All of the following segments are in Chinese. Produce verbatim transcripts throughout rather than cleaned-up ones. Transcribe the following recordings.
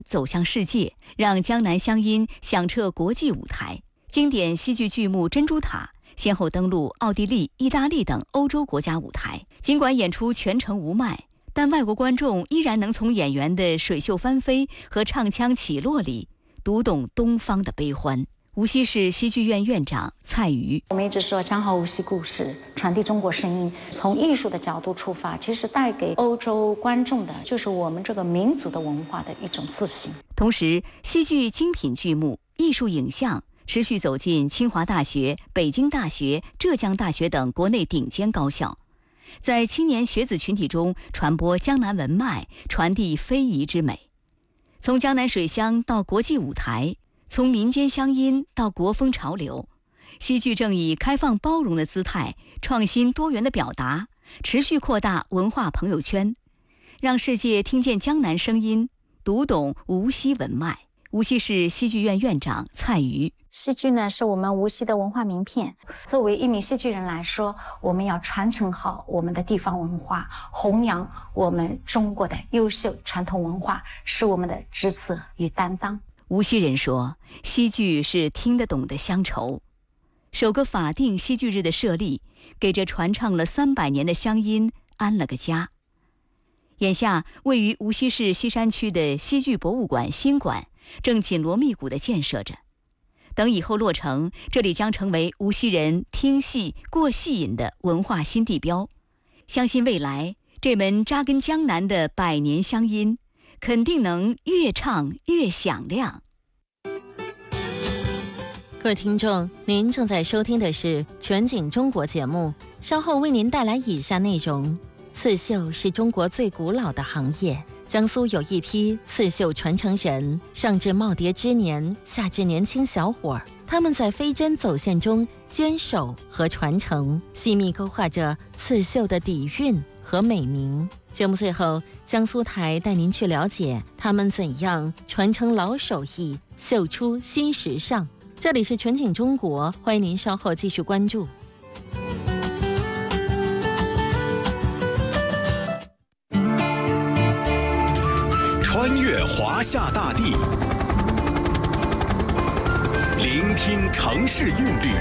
走向世界，让江南湘音响彻国际舞台。经典戏剧剧目《珍珠塔》先后登陆奥地利、意大利等欧洲国家舞台。尽管演出全程无麦，但外国观众依然能从演员的水袖翻飞和唱腔起落里读懂东方的悲欢。无锡市戏剧院院长蔡瑜： 我们一直说讲好无锡故事，传递中国声音，从艺术的角度出发，其实带给欧洲观众的就是我们这个民族的文化的一种自信。 同时，戏剧精品剧目、艺术影像持续走进清华大学、北京大学、浙江大学等国内顶尖高校，在青年学子群体中传播江南文脉，传递非遗之美。从江南水乡到国际舞台，从民间乡音到国风潮流，戏剧正以开放包容的姿态，创新多元的表达，持续扩大文化朋友圈，让世界听见江南声音，读懂无锡文脉。无锡市戏剧院院长蔡瑜： 戏剧呢，是我们无锡的文化名片。作为一名戏剧人来说，我们要传承好我们的地方文化，弘扬我们中国的优秀传统文化，是我们的职责与担当。 无锡人说，戏剧是听得懂的乡愁。首个法定戏剧日的设立，给这传唱了三百年的乡音安了个家。眼下，位于无锡市西山区的戏剧博物馆新馆正紧锣密鼓地建设着。等以后落成，这里将成为无锡人听戏、过戏瘾的文化新地标。相信未来，这门扎根江南的百年乡音，肯定能越唱越响亮。 各位听众，您正在收听的是全景中国节目，稍后为您带来以下内容。刺绣是中国最古老的行业，江苏有一批刺绣传承人，上至耄耋之年，下至年轻小伙儿，他们在飞针走线中坚守和传承，细密勾画着刺绣的底蕴和美名。节目最后，江苏台带您去了解他们怎样传承老手艺，绣出新时尚。这里是全景中国，欢迎您稍后继续关注。 穿越华夏大地，聆听城市韵律，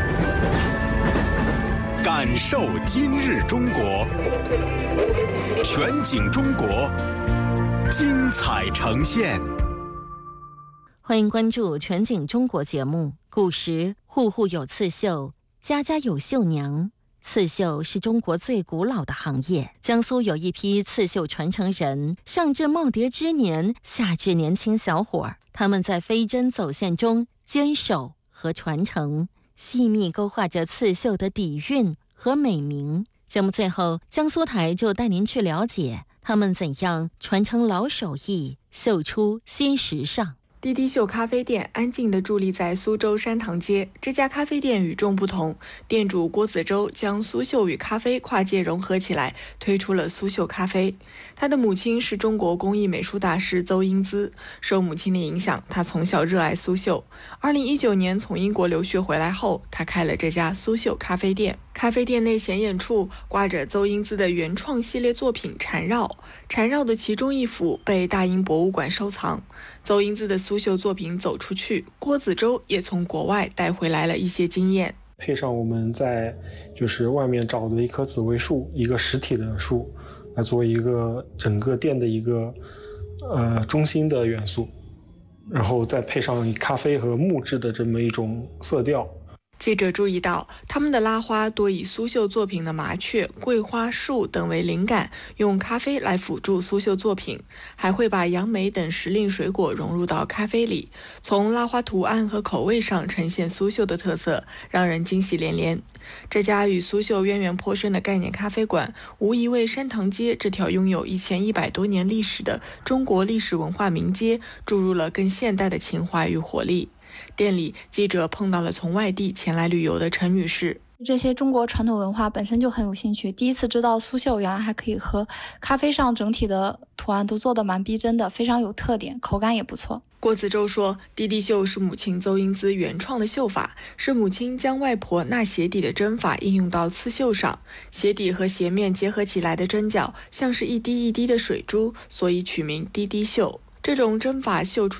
感受今日中国。全景中国，精彩呈现。 欢迎关注全景中国节目。古时户户有刺绣，家家有绣娘。刺绣是中国最古老的行业，江苏有一批刺绣传承人，上至耄耋之年，下至年轻小伙儿，他们在飞针走线中坚守和传承，细密勾画着刺绣的底蕴和美名。节目最后，江苏台就带您去了解他们怎样传承老手艺，绣出新时尚。 滴滴秀咖啡店安静地伫立在苏州山塘街。这家咖啡店与众不同，店主郭子洲将苏绣与咖啡跨界融合起来，推出了苏绣咖啡。他的母亲是中国工艺美术大师邹英姿，受母亲的影响，他从小热爱苏绣。二零一九年从英国留学回来后，他开了这家苏绣咖啡店。咖啡店内显眼处挂着邹英姿的原创系列作品《缠绕》，缠绕的其中一幅被大英博物馆收藏。邹英姿的苏绣作品走出去，郭子洲也从国外带回来了一些经验。 配上我们在就是外面找的一棵紫薇树，一个实体的树，来作为一个整个店的一个呃中心的元素，然后再配上以咖啡和木质的这么一种色调。 记者注意到，他们的拉花多以苏绣作品的麻雀、桂花树等为灵感，用咖啡来辅助苏绣作品，还会把杨梅等时令水果融入到咖啡里，从拉花图案和口味上呈现苏绣的特色，让人惊喜连连。这家与苏绣渊源颇深的概念咖啡馆，无疑为山塘街这条拥有一千一百多年历史的中国历史文化名街注入了更现代的情怀与活力。店里，记者碰到了从外地前来旅游的陈女士。 这些中国传统文化本身就很有兴趣，第一次知道苏绣原来还可以和咖啡上整体的图案都做得蛮逼真的，非常有特点，口感也不错。 郭子洲说，滴滴绣是母亲邹英姿原创的绣法，是母亲将外婆纳鞋底的针法应用到刺绣上，鞋底和鞋面结合起来的针脚像是一滴一滴的水珠，所以取名滴滴绣。这这种针法绣出